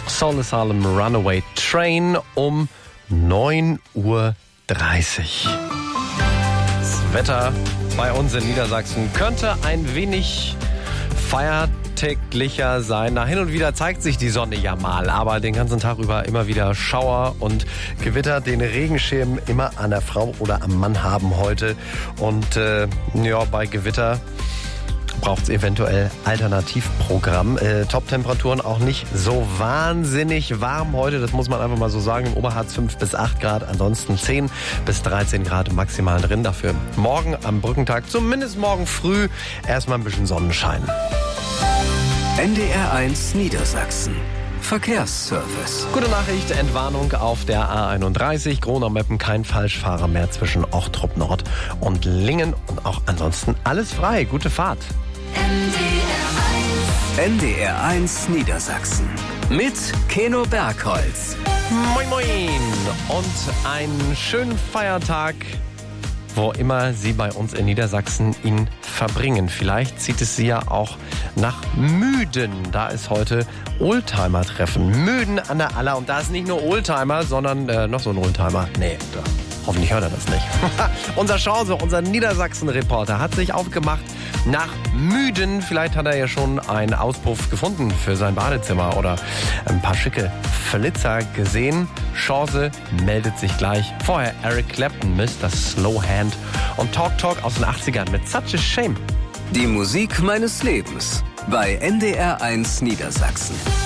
Soul Asylum Runaway Train um 9:30 Uhr. Das Wetter bei uns in Niedersachsen könnte ein wenig feiertäglicher sein. Na, hin und wieder zeigt sich die Sonne ja mal, aber den ganzen Tag über immer wieder Schauer und Gewitter. Den Regenschirm immer an der Frau oder am Mann haben heute. Und bei Gewitter braucht es eventuell Alternativprogramm. Top-Temperaturen auch nicht so wahnsinnig warm heute, das muss man einfach mal so sagen. Im Oberharz 5 bis 8 Grad, ansonsten 10 bis 13 Grad maximal drin. Dafür morgen am Brückentag, zumindest morgen früh, erstmal ein bisschen Sonnenschein. NDR 1 Niedersachsen. Verkehrsservice. Gute Nachricht, Entwarnung auf der A31. Gronau-Meppen, kein Falschfahrer mehr zwischen Ochtrup Nord und Lingen. Und auch ansonsten alles frei. Gute Fahrt. NDR 1 Niedersachsen. Mit Keno Bergholz. Moin moin. Und einen schönen Feiertag, wo immer Sie bei uns in Niedersachsen ihn verbringen. Vielleicht zieht es Sie ja auch nach Müden. Da ist heute Oldtimer-Treffen. Müden an der Aller. Und da ist nicht nur Oldtimer, sondern noch so ein Oldtimer. Nee, hoffentlich hört er das nicht. Unser Chance, unser Niedersachsen-Reporter hat sich aufgemacht nach Müden. Vielleicht hat er ja schon einen Auspuff gefunden für sein Badezimmer oder ein paar schicke Flitzer gesehen. Chance meldet sich gleich. Vorher Eric Clapton, Mr. Slowhand und Talk Talk aus den 80ern mit Such a Shame. Die Musik meines Lebens bei NDR 1 Niedersachsen.